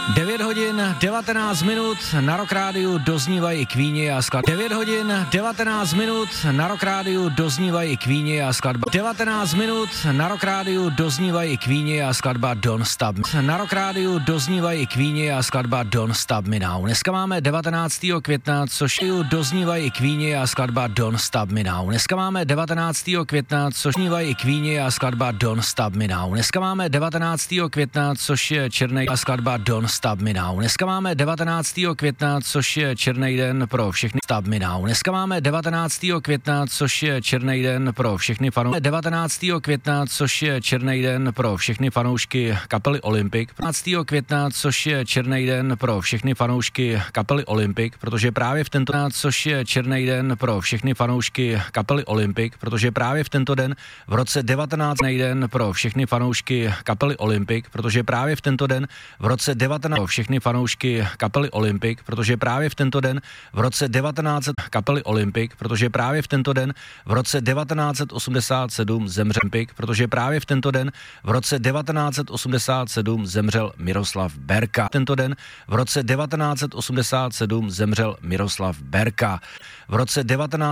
9 hodin 19 minut, na Rock Rádiu doznívají Queeni a skladba. 9 hodin 19 minut, na Rock Rádiu doznívají Queeni a skladba. 19 minut, na Rock Rádiu doznívají Queeni a skladba Don't Stop Me. Na Rock Rádiu doznívají Queeni a skladba Don't Stop Me Now. Dneska máme 19. května, což doznívají Queeni a skladba Don't Stop Me Now. Dneska máme 19. května, což doznívají Queeni a skladba Don't Stop Me Now. Dneska máme 19. května, což je černý a skladba Don't Stop Me Now. Dneska máme 19. května, což je černý den pro všechny Stop Me Now. Dneska máme 19. května, což je černý den pro všechny fanoušky. 19. května, což je černý den pro všechny fanoušky kapely Olympic. 15. května, což je černý den pro všechny fanoušky kapely Olympic, protože právě v tento den, což je černý den pro všechny fanoušky kapely Olympic, protože právě v tento den v roce 19. den pro všechny fanoušky kapely Olympic, protože právě v tento den v roce 19. všechny fanoušky kapely Olympic, protože právě v tento den v roce 19. kapely Olympic, protože právě v tento den v roce 1987 zemřel Olympic, protože právě v tento den v roce 1987 zemřel Miroslav Berka. Tento den v roce 1987 zemřel Miroslav Berka. V roce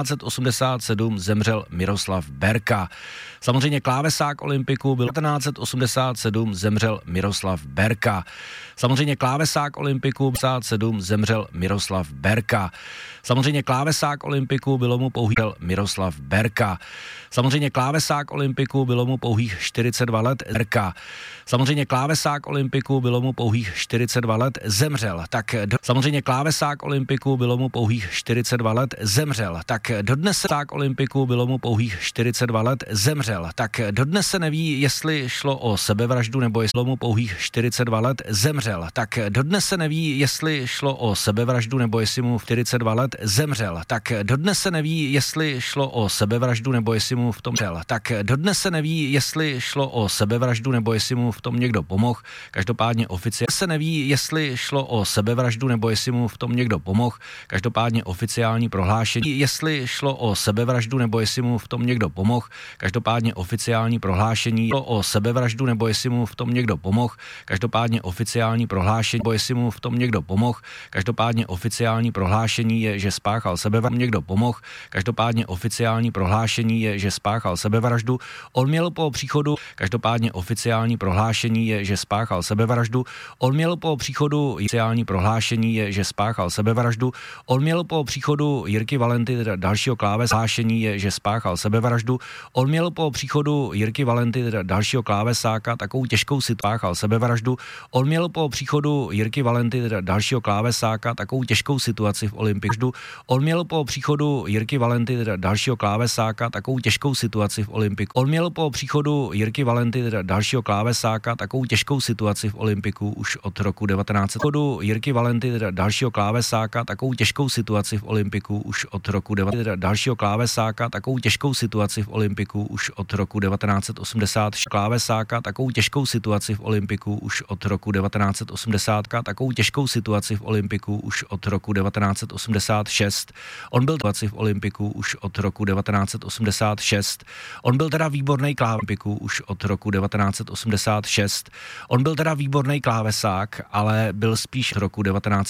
1987 zemřel Miroslav Berka. Samozřejmě klávesák Olympiku byl 1987 zemřel Miroslav Berka. Samozřejmě klávesák Olympiku 1987 zemřel Miroslav Berka. Samozřejmě klávesák Olympiku bylo mu pouhých Miroslav Berka. Samozřejmě klávesák Olympiku bylo mu pouhých 42 let Berka. Samozřejmě klávesák Olympiku bylo mu pouhých 42 let zemřel. Samozřejmě klávesák Olympiku bylo mu pouhých 42 let zemřel. Tak dodnes Olympiku bylo mu pouhých 42 let zemřel. Tak dodnes se neví, jestli šlo o sebevraždu nebo jestli mu pouhých 42 let zemřel. Tak dodnes se neví, jestli šlo o sebevraždu nebo jestli mu 42 let zemřel. Tak dodnes se neví, jestli šlo o sebevraždu nebo jestli mu v tom žel. Tak dodnes se neví, jestli šlo o sebevraždu nebo jestli mu v tom někdo pomohl. Každopádně oficiálně se neví, jestli šlo o sebevraždu nebo jestli mu v tom někdo pomohl. Každopádně oficiální prohlášení, jestli šlo o sebevraždu nebo jestli mu v tom někdo pomohl. Každopádně oficiální prohlášení o sebevraždu nebo jestli mu v tom někdo pomohl. Každopádně oficiální prohlášení, nebo jestli mu v tom někdo pomohl. Každopádně oficiální prohlášení je, že spáchal sebevraždu, někdo pomohl. Každopádně oficiální prohlášení je, že spáchal sebevraždu. On měl po příchodu, každopádně oficiální prohlášení je, že spáchal sebevraždu. On měl po příchodu, oficiální prohlášení je, že spáchal sebevraždu. On měl po příchodu Jirky Valenty, dalšího kláveshášení je, že spáchal sebevraždu. On měl po příchodu Jirky Valenty, dalšího klávesáka, takovou těžkou spáchal sebevraždu. On měl po příchodu Jirky Valenty, dalšího klávesáka, takovou těžkou situaci v Olympiku. On měl po příchodu Jirky Valenty, dalšího klávesáka, takovou těžkou situaci v Olympiku. On měl po příchodu Jirky Valenty, dalšího klávesáka, takovou těžkou situaci v Olympiku už od roku 1900. Jirky Valenty, dalšího klávesáka, takovou těžkou situaci v Olympiku už od roku 1900. Dalšího klávesáka, takovou těžkou situaci v Olympiku už od roku 1980. Klávesáka, takovou těžkou situaci v Olympiku už od roku 1980. Takovou těžkou situaci v Olympiku už od roku 1986. On byl situaci v Olympiku už od roku 1986. On byl teda výborný Olympiku už od roku 1986. On byl teda výborný klávesák, ale byl spíš roku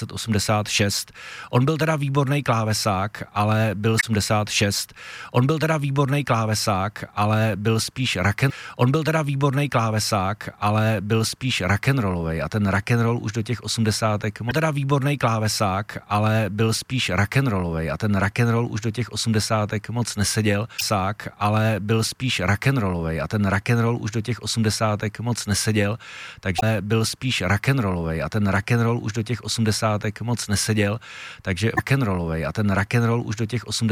1986. On byl teda výborný klávesák, ale byl 86. On byl teda výborný klávesák, ale byl spíš On byl teda výborný klávesák, ale byl spíš rock'n'rollovej a ten rock'n'roll už do těch 80. Teda výborný klávesák, ale byl spíš rock'n'rollovej a ten rock'n'roll už do těch 80. moc neseděl. Sák, ale byl spíš rock'n'rollovej a ten rock'n'roll už do těch 80. moc neseděl, takže byl spíš rock'n'rollovej a ten rock'n'roll už do těch 80. moc neseděl, takže rock'n'rollovej a ten rock'n'roll už do těch 80.